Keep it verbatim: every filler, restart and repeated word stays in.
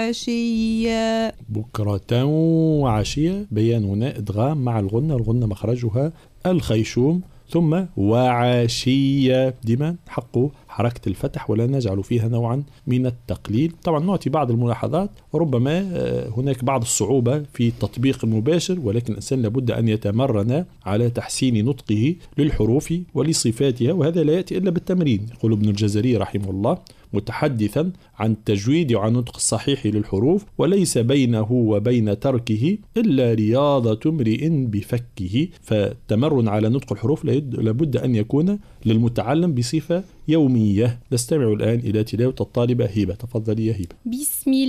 وعشيا. بكرة وعشية، بيان هنا إدغام مع الغنة، الغنة مخرجها الخيشوم. ثم وعشية ديما حقه حركة الفتح ولا نجعل فيها نوعا من التقليل. طبعا نعطي بعض الملاحظات، ربما هناك بعض الصعوبة في التطبيق المباشر، ولكن الإنسان لابد أن يتمرن على تحسين نطقه للحروف ولصفاتها، وهذا لا يأتي إلا بالتمرين. يقول ابن الجزري رحمه الله متحدثا عن التجويد وعن النطق الصحيح للحروف: وليس بينه وبين تركه إلا رياضة امرئ بفكه. فالتمرن على نطق الحروف لابد أن يكون للمتعلم بصفة يومية. نستمع الآن إلى تلاوة الطالبة هبة. تفضلي يا هبة. بسم